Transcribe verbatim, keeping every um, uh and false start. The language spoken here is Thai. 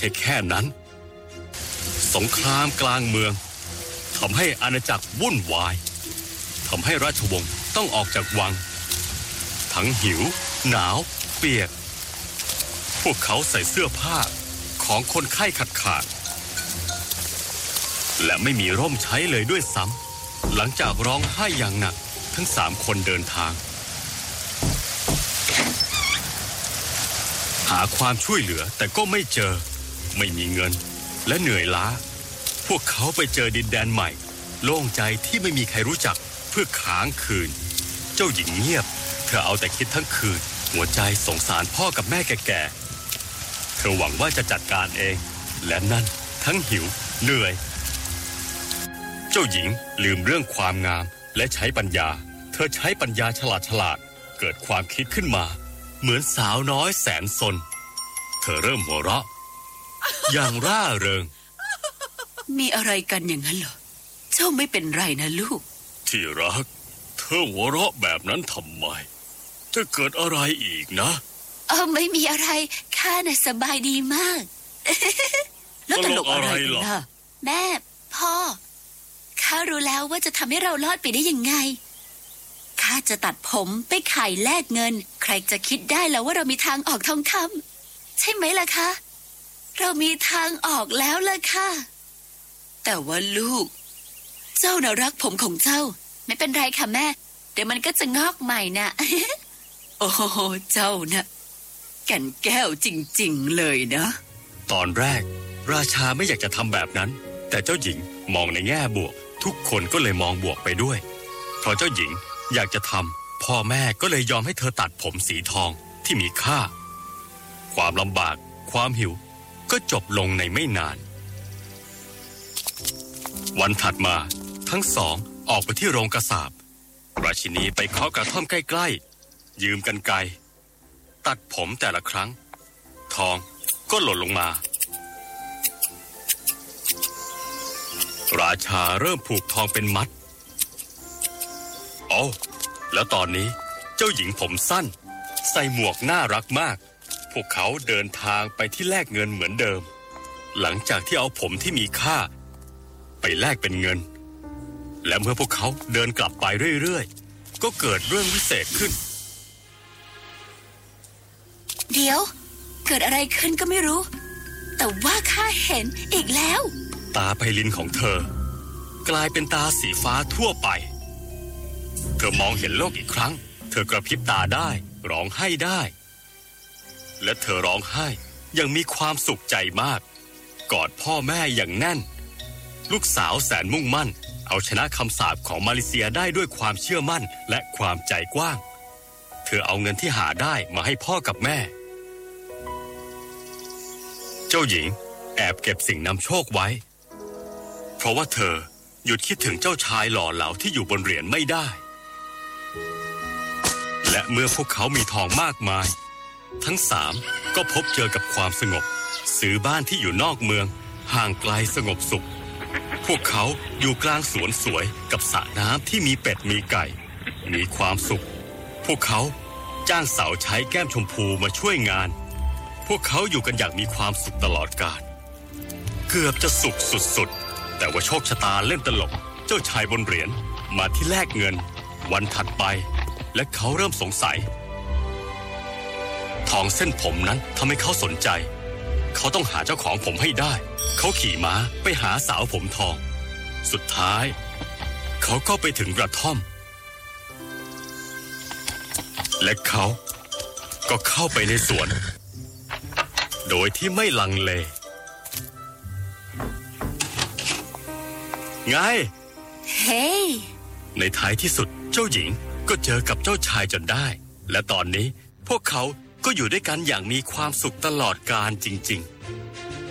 ช่แค่นั้นสงครามกลางเมืองทำให้อาณาจักรวุ่นวายทำให้ราชวงศ์ต้องออกจากวังทั้งหิวหนาวเปียกพวกเขาใส่เสื้อผ้าของคนไข้ขาดขาดและไม่มีร่มใช้เลยด้วยซ้ำหลังจากร้องไห้อย่างหนักทั้งสามคนเดินทางหาความช่วยเหลือแต่ก็ไม่เจอไม่มีเงินและเหนื่อยล้าพวกเขาไปเจอดินแดนใหม่โล่งใจที่ไม่มีใครรู้จักเพื่อค้างคืนเจ้าหญิงเงียบเธอเอาแต่คิดทั้งคืนหัวใจสงสารพ่อกับแม่แก่ๆเธอหวังว่าจะจัดการเองและนั่นทั้งหิวเหนื่อยเจ้าหญิงลืมเรื่องความงามและใช้ปัญญาเธอใช้ปัญญาฉลาดฉลาดเกิดความคิดขึ้นมาเหมือนสาวน้อยแสนซนเธอเริ่มหัวเราะอย่างร่าเริงมีอะไรกันอย่างนั้นเหรอเจ้าไม่เป็นไรนะลูกที่รักเธอหัวเราะแบบนั้นทำไมจะเกิดอะไรอีกนะเออไม่มีอะไรข้าน่ะสบายดีมากแล้วตลกอะไรล่ะแม่พ่อข้ารู้แล้วว่าจะทำให้เรารอดไปได้ยังไงข้าจะตัดผมไปขายแลกเงินใครจะคิดได้แล้วว่าเรามีทางออกทองคำใช่ไหมล่ะคะเรามีทางออกแล้วล่ะค่ะแต่ว่าลูกเจ้าน่ะรักผมของเจ้าไม่เป็นไรค่ะแม่เดี๋ยวมันก็จะงอกใหม่น่ะ โอ้เจ้าน่ะแก่นแก้วจริงๆเลยนะตอนแรกราชาไม่อยากจะทำแบบนั้นแต่เจ้าหญิงมองในแง่บวกทุกคนก็เลยมองบวกไปด้วยเพราะเจ้าหญิงอยากจะทำพ่อแม่ก็เลยยอมให้เธอตัดผมสีทองที่มีค่าความลำบากความหิวก็จบลงในไม่นานวันถัดมาทั้งสองออกไปที่โรงกษาบราชินีไปเคาะกระท่อมใกล้ๆยืมกรรไกรตัดผมแต่ละครั้งทองก็หล่นลงมาราชาเริ่มผูกทองเป็นมัดโอ้แล้วตอนนี้เจ้าหญิงผมสั้นใส่หมวกน่ารักมากพวกเขาเดินทางไปที่แลกเงินเหมือนเดิมหลังจากที่เอาผมที่มีค่าไปแลกเป็นเงินและเมื่อพวกเขาเดินกลับไปเรื่อยๆก็เกิดเรื่องวิเศษขึ้นเดี๋ยวเกิดอะไรขึ้นก็ไม่รู้แต่ว่าข้าเห็นอีกแล้วตาไพลินของเธอกลายเป็นตาสีฟ้าทั่วไปเธอมองเห็นโลกอีกครั้งเธอกระพริบตาได้ร้องไห้ได้และเธอร้องไห้ยังมีความสุขใจมากกอดพ่อแม่อย่างแน่นลูกสาวแสนมุ่งมั่นเอาชนะคำสาปของมาเลเซียได้ด้วยความเชื่อมั่นและความใจกว้างเธอเอาเงินที่หาได้มาให้พ่อกับแม่เจ้าหญิงแอบเก็บสิ่งนำโชคไว้เพราะว่าเธอหยุดคิดถึงเจ้าชายหล่อเหลาที่อยู่บนเหรียญไม่ได้และเมื่อพวกเขามีทองมากมายทั้งสามก็พบเจอกับความสงบซื้อบ้านที่อยู่นอกเมืองห่างไกลสงบสุขพวกเขาอยู่กลางสวนสวยกับสระน้ำที่มีเป็ดมีไก่มีความสุขพวกเขาจ้างสาวใช้แก้มชมพูมาช่วยงานพวกเขาอยู่กันอย่างมีความสุขตลอดกาลเกือบจะสุขสุดๆแต่ว่าโชคชะตาเล่นตลกเจ้าชายบนเหรียญมาที่แลกเงินวันถัดไปและเขาเริ่มสงสัยทองเส้นผมนั้นทำให้เขาสนใจเขาต้องหาเจ้าของผมให้ได้เขาขี่ม้าไปหาสาวผมทองสุดท้ายเขาก็ไปถึงกระท่อมและเขาก็เข้าไปในสวนโดยที่ไม่ลังเลไงเฮ้ยในท้ายที่สุดเจ้าหญิงก็เจอกับเจ้าชายจนได้และตอนนี้พวกเขาก็อยู่ด้วยกันอย่างมีความสุขตลอดกาลจริงๆ